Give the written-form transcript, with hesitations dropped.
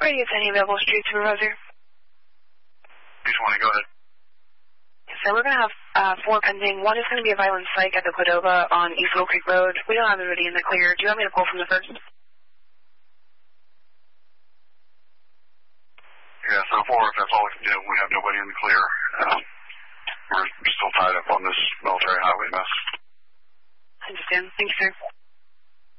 Radio 10 available, Street Supervisor. East 20, go ahead. So we're going to have 4 pending. One is going to be a violent psych at the Cordova on East Little Creek Road. We don't have anybody in the clear. Do you want me to pull from the first? Yeah, so 4, if that's all we can do, we have nobody in the clear. We're still tied up on this military highway mess. I understand. Thank you, sir.